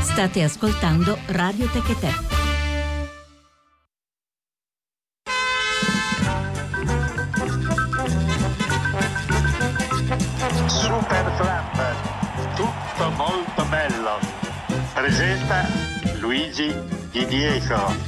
State ascoltando Radio Techetè. Super Club, tutto molto bello. Presenta Luigi Di Diego.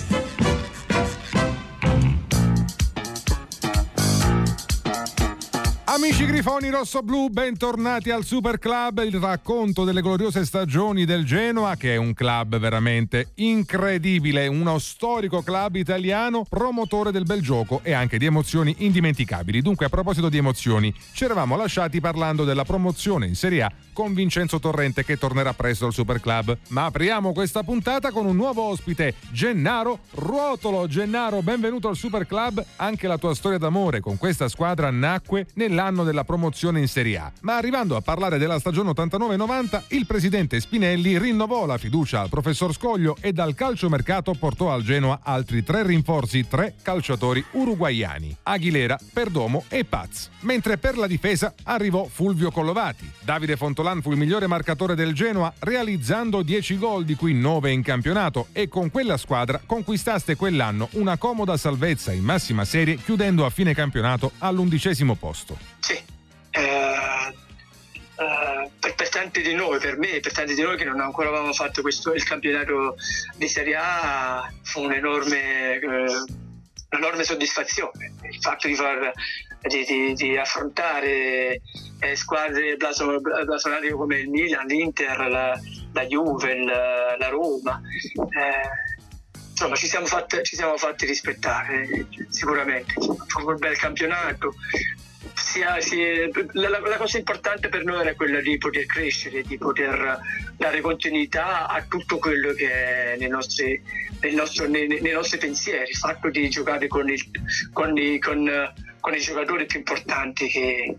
Amici grifoni rossoblu, bentornati al Super Club, il racconto delle gloriose stagioni del Genoa, che è un club veramente incredibile, uno storico club italiano, promotore del bel gioco e anche di emozioni indimenticabili. Dunque, a proposito di emozioni, ci eravamo lasciati parlando della promozione in Serie A con Vincenzo Torrente, che tornerà presto al Super Club. Ma apriamo questa puntata con un nuovo ospite, Gennaro Ruotolo. Gennaro, benvenuto al Super Club. Anche la tua storia d'amore con questa squadra nacque nell'anno della promozione in Serie A. Ma arrivando a parlare della stagione 89-90, il presidente Spinelli rinnovò la fiducia al professor Scoglio e dal calciomercato portò al Genoa altri 3 rinforzi, 3 calciatori uruguaiani: Aguilera, Perdomo e Paz. Mentre per la difesa arrivò Fulvio Collovati. Davide Fontolan fu il migliore marcatore del Genoa, realizzando 10 gol, di cui 9 in campionato, e con quella squadra conquistaste quell'anno una comoda salvezza in massima serie, chiudendo a fine campionato all'11° posto. Sì, per tanti di noi, per me, per tanti di noi che non ancora avevamo fatto il campionato di Serie A, fu un'enorme soddisfazione. Il fatto di affrontare squadre blasonate come il Milan, l'Inter, la Juve, la Roma. Insomma, ci siamo fatti rispettare sicuramente. Fu un bel campionato. La cosa importante per noi era quella di poter crescere, di poter dare continuità a tutto quello che è nei nostri pensieri, il fatto di giocare con i giocatori più importanti che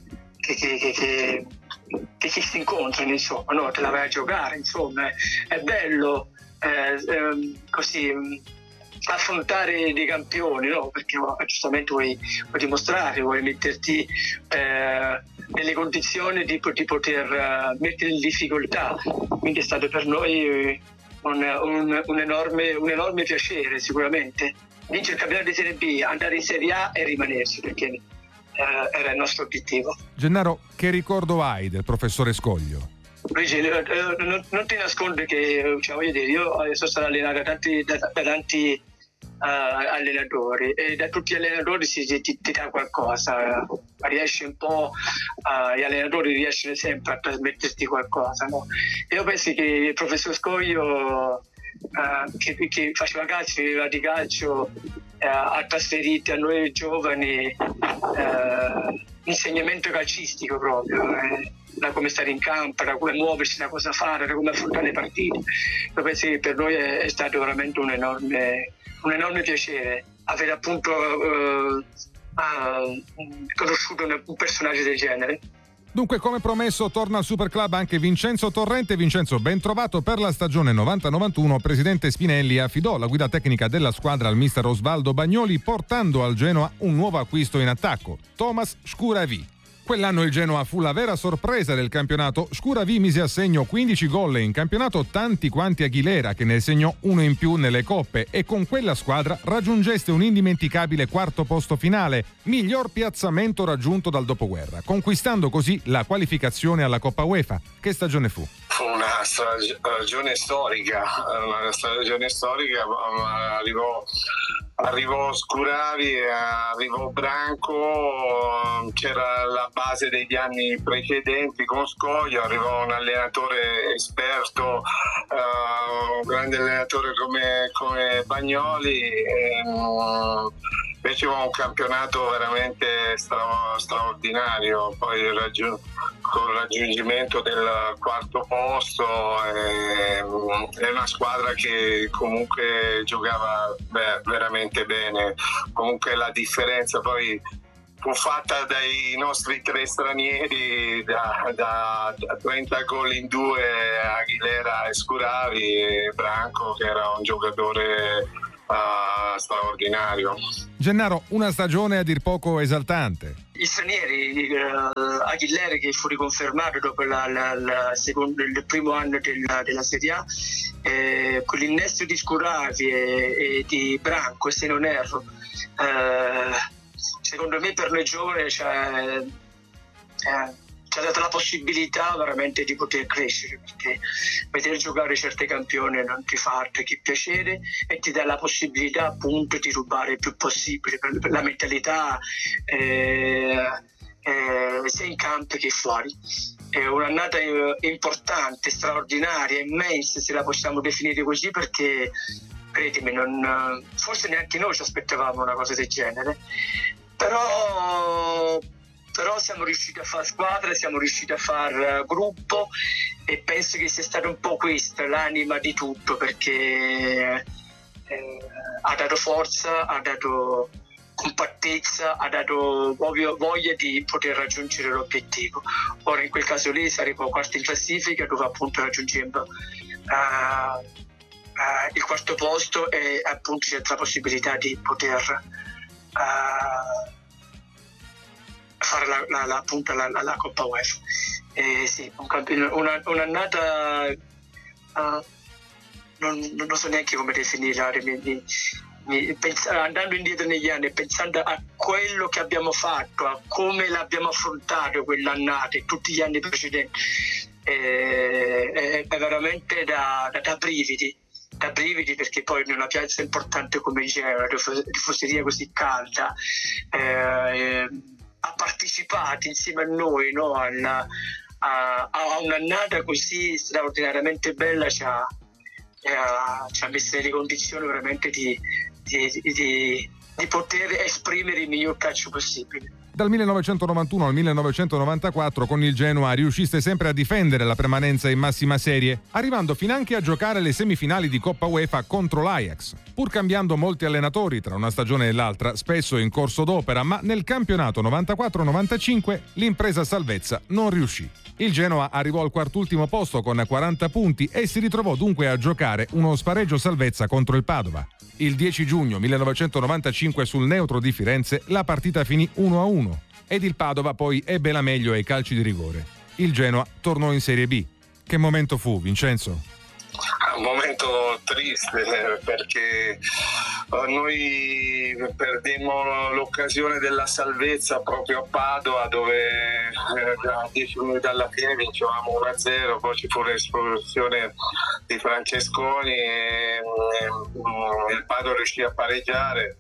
si incontrano, insomma, no? Te la vai a giocare, insomma, è bello così affrontare dei campioni, no? Perché giustamente vuoi dimostrare, vuoi metterti nelle condizioni di poter mettere in difficoltà. Quindi è stato per noi un enorme piacere, sicuramente vincere il campionato di Serie B, andare in Serie A e rimanerci, perché era il nostro obiettivo. Gennaro, che ricordo hai del professore Scoglio? Luigi, non ti nascondo che, voglio dire, io sono stato allenato da tanti allenatori, e da tutti gli allenatori ti dà qualcosa, riesci un po', gli allenatori riescono sempre a trasmetterti qualcosa, no? Io penso che il professor Scoglio, che faceva calcio, viveva di calcio, ha trasferito a noi giovani l'insegnamento calcistico proprio, da come stare in campo, da come muoversi, da cosa fare, da come affrontare le partite. Io penso che per noi è stato veramente un enorme piacere aver appunto conosciuto un personaggio del genere. Dunque, come promesso, torna al Super Club anche Vincenzo Torrente. Vincenzo, ben trovato. Per la stagione 90-91, presidente Spinelli affidò la guida tecnica della squadra al mister Osvaldo Bagnoli, portando al Genoa un nuovo acquisto in attacco: Thomas Shkuravi. Quell'anno il Genoa fu la vera sorpresa del campionato. Shkuravi mise a segno 15 gol in campionato, tanti quanti Aguilera, che ne segnò uno in più nelle coppe, e con quella squadra raggiungeste un indimenticabile 4° posto finale, miglior piazzamento raggiunto dal dopoguerra, conquistando così la qualificazione alla Coppa UEFA. Che stagione fu? Fu una stagione storica, arrivò Shkuravi, arrivò Branco, c'era la base degli anni precedenti con Scoglio, arrivò un allenatore esperto, un grande allenatore come Bagnoli, fecimo un campionato veramente straordinario. Poi con il raggiungimento del 4° posto, è una squadra che comunque giocava veramente bene. Comunque la differenza poi fu fatta dai nostri 3 stranieri, da 30 gol in 2, Aguilera e Shkuravi, e Branco, che era un giocatore straordinario. Gennaro, una stagione a dir poco esaltante. Gli stranieri, Aguilera, che fu riconfermato dopo il primo anno della Serie A, quell'innesto di Scuravi e di Branco, se non erro, secondo me per noi giovani ci ha dato la possibilità veramente di poter crescere, perché vedere giocare certi campioni non ti fa altro che piacere e ti dà la possibilità appunto di rubare il più possibile per la mentalità sia in campo che fuori. È un'annata importante, straordinaria, immensa, se la possiamo definire così, perché credimi, forse neanche noi ci aspettavamo una cosa del genere, però siamo riusciti a fare squadra, siamo riusciti a fare gruppo, e penso che sia stata un po' questa l'anima di tutto, perché ha dato forza, ha dato compattezza, ha dato voglia di poter raggiungere l'obiettivo. Ora in quel caso lì saremo quarti in classifica, dove appunto raggiungeremo il quarto posto, e appunto c'è la possibilità di poter fare la Coppa UEFA. Sì, un'annata non so neanche come definirla, andando indietro negli anni e pensando a quello che abbiamo fatto, a come l'abbiamo affrontato quell'annata e tutti gli anni precedenti, è veramente da brividi, perché poi in una piazza importante come Genova, una tifoseria così calda, ha partecipato insieme a noi, no, a un'annata così straordinariamente bella, ci ha messo nelle condizioni veramente di poter esprimere il miglior calcio possibile. Dal 1991 al 1994 con il Genoa riusciste sempre a difendere la permanenza in massima serie, arrivando finanche a giocare le semifinali di Coppa UEFA contro l'Ajax, pur cambiando molti allenatori tra una stagione e l'altra, spesso in corso d'opera, ma nel campionato 94-95 l'impresa salvezza non riuscì. Il Genoa arrivò al quartultimo posto con 40 punti e si ritrovò dunque a giocare uno spareggio salvezza contro il Padova. Il 10 giugno 1995 sul neutro di Firenze la partita finì 1-1 ed il Padova poi ebbe la meglio ai calci di rigore. Il Genoa tornò in Serie B. Che momento fu, Vincenzo? Un momento triste, perché noi perdemmo l'occasione della salvezza proprio a Padova, dove a 10 minuti dalla fine vincevamo 1-0, poi ci fu l'espulsione di Francesconi e il Padova riuscì a pareggiare.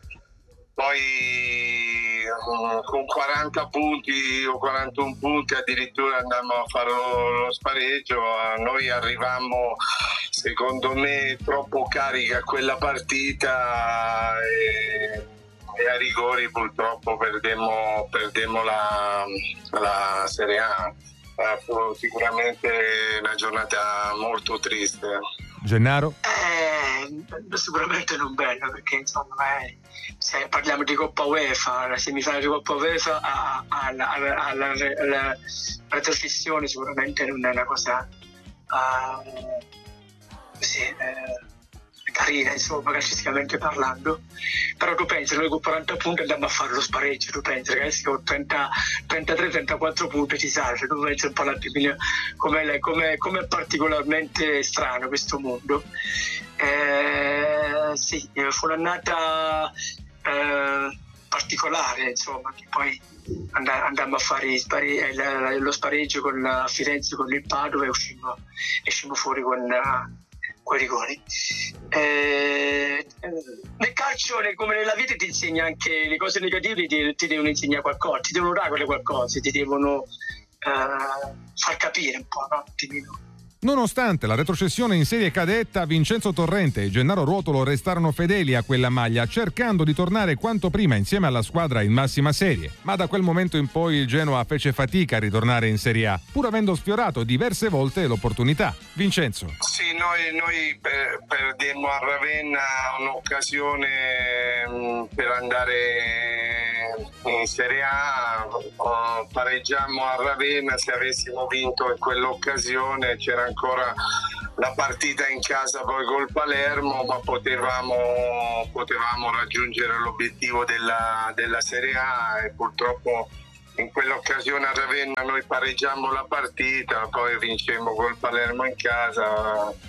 Poi con 40 punti o 41 punti addirittura andammo a fare lo spareggio. Noi arrivammo, secondo me, troppo carichi a quella partita e a rigori purtroppo perdemmo la Serie A. Fu sicuramente una giornata molto triste. Gennaro? Sicuramente non bella, perché insomma se parliamo di Coppa UEFA, la semifinale di Coppa UEFA alla retrocessione sicuramente non è una cosa carina, insomma, calcisticamente parlando. Però tu pensi, noi con 40 punti andiamo a fare lo spareggio, tu pensi ragazzi, con 33-34 punti ci salve, tu pensi un po' l'attimino come è particolarmente strano questo mondo. Sì, fu un'annata particolare, insomma, che poi andammo a fare lo spareggio con la Firenze, con il Padova, e uscimmo fuori con quei rigori. Nel calcio, come nella vita, ti insegna anche le cose negative, ti devono insegnare qualcosa, ti devono dare quelle qualcosa, ti devono far capire un po', no? Nonostante la retrocessione in serie cadetta, Vincenzo Torrente e Gennaro Ruotolo restarono fedeli a quella maglia, cercando di tornare quanto prima insieme alla squadra in massima serie. Ma da quel momento in poi il Genoa fece fatica a ritornare in Serie A, pur avendo sfiorato diverse volte l'opportunità. Vincenzo? Sì, noi perdemmo a Ravenna un'occasione per andare in Serie A, pareggiammo a Ravenna. Se avessimo vinto in quell'occasione c'era ancora la partita in casa poi col Palermo, ma potevamo raggiungere l'obiettivo della Serie A, e purtroppo in quell'occasione a Ravenna noi pareggiammo la partita, poi vincemmo col Palermo in casa.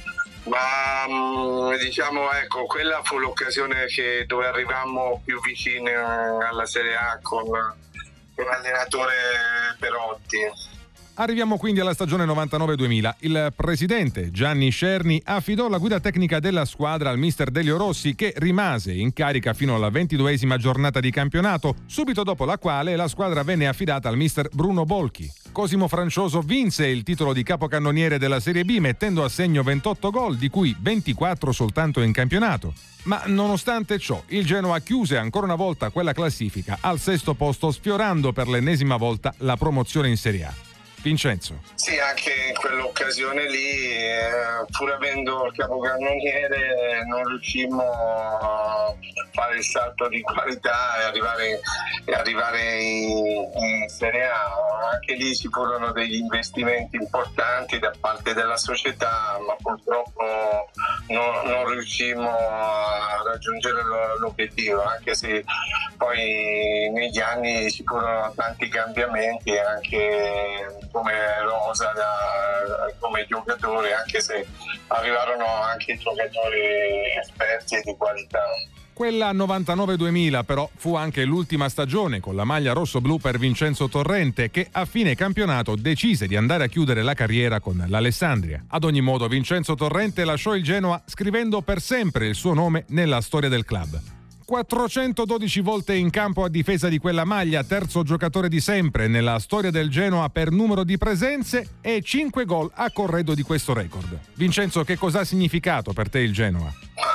Ma diciamo, ecco, quella fu l'occasione dove arrivammo più vicini alla Serie A con l'allenatore Perotti. Arriviamo quindi alla stagione 99-2000. Il presidente Gianni Scerni affidò la guida tecnica della squadra al mister Delio Rossi, che rimase in carica fino alla 22esima giornata di campionato, subito dopo la quale la squadra venne affidata al mister Bruno Bolchi. Cosimo Francioso vinse il titolo di capocannoniere della Serie B mettendo a segno 28 gol, di cui 24 soltanto in campionato. Ma nonostante ciò, il Genoa chiuse ancora una volta quella classifica al 6° posto, sfiorando per l'ennesima volta la promozione in Serie A. Vincenzo. Sì, anche in quell'occasione lì, pur avendo il capocannoniere, non riuscimmo a fare il salto di qualità e arrivare in Serie A. Anche lì ci furono degli investimenti importanti da parte della società, ma purtroppo non riuscimmo a raggiungere l'obiettivo, anche se poi negli anni ci furono tanti cambiamenti anche come rosa, come giocatori, anche se arrivarono anche giocatori esperti e di qualità. Quella 99-2000 però fu anche l'ultima stagione con la maglia rosso-blu per Vincenzo Torrente, che a fine campionato decise di andare a chiudere la carriera con l'Alessandria. Ad ogni modo, Vincenzo Torrente lasciò il Genoa scrivendo per sempre il suo nome nella storia del club. 412 volte in campo a difesa di quella maglia, terzo giocatore di sempre nella storia del Genoa per numero di presenze e 5 gol a corredo di questo record. Vincenzo, che cosa ha significato per te il Genoa?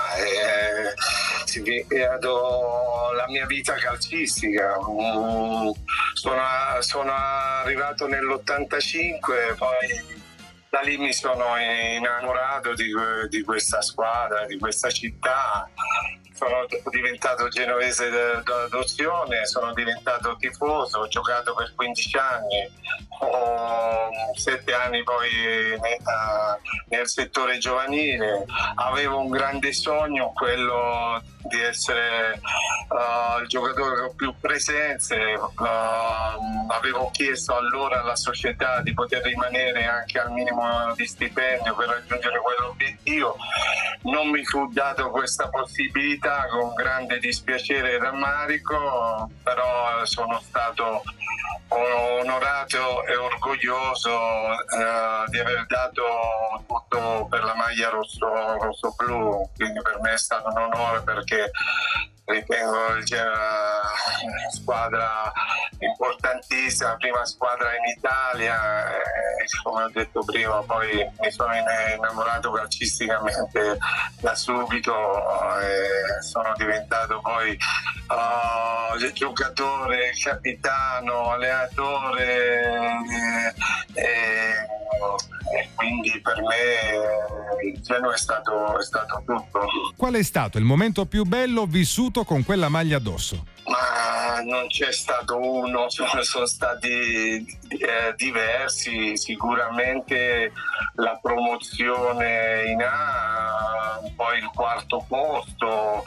Significato la mia vita calcistica. Sono arrivato nell'85, poi da lì mi sono innamorato di questa squadra, di questa città. Sono diventato genovese d'adozione, sono diventato tifoso, ho giocato per 15 anni, ho 7 anni poi nel settore giovanile. Avevo un grande sogno, quello di essere il giocatore con più presenze. Avevo chiesto allora alla società di poter rimanere anche al minimo di stipendio per raggiungere quell'obiettivo. Non mi fu dato questa possibilità, con grande dispiacere e rammarico, però sono stato onorato e orgoglioso di aver dato tutto per la maglia rosso-blu, quindi per me è stato un onore, perché ritengo il Genoa una squadra importantissima, prima squadra in Italia, e come ho detto prima poi mi sono innamorato calcisticamente da subito e sono diventato poi giocatore, capitano, allenatore e quindi per me il Genoa è stato tutto. Qual è stato il momento più bello vissuto con quella maglia addosso? Ma non c'è stato uno, sono stati diversi. Sicuramente la promozione in A, poi il 4° posto,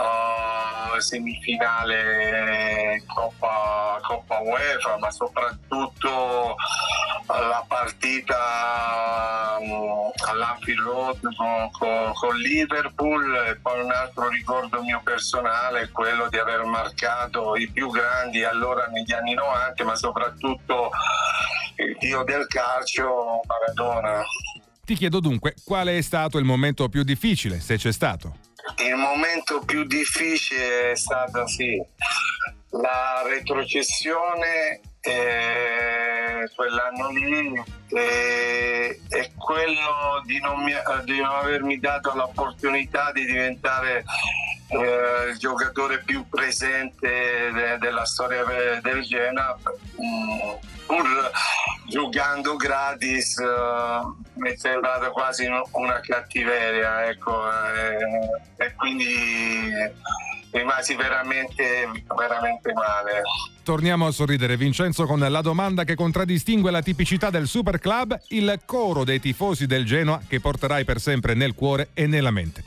semifinale Coppa UEFA, ma soprattutto la partita all'Anfield Road con Liverpool. E poi un altro ricordo mio personale è quello di aver marcato i più grandi allora negli anni 90, ma soprattutto il dio del calcio, Maradona. Ti chiedo dunque, qual è stato il momento più difficile, se c'è stato? Il momento più difficile è stato la retrocessione quell'anno lì, e quello di non avermi dato l'opportunità di diventare il giocatore più presente della storia del Genoa, pur giocando gratis. Mi è sembrata quasi una cattiveria, ecco, e quindi rimasi veramente male. Torniamo a sorridere, Vincenzo, con la domanda che contraddistingue la tipicità del Super Club, il coro dei tifosi del Genoa che porterai per sempre nel cuore e nella mente.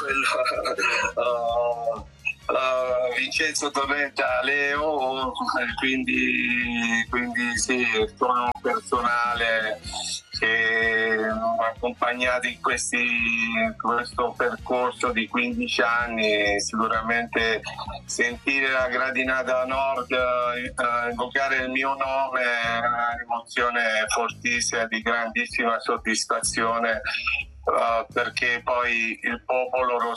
Vincenzo Torrenta Leo, quindi sì, il tono personale che accompagnati in questo percorso di 15 anni. Sicuramente sentire la gradinata nord invocare il mio nome è un'emozione fortissima, di grandissima soddisfazione, perché poi il popolo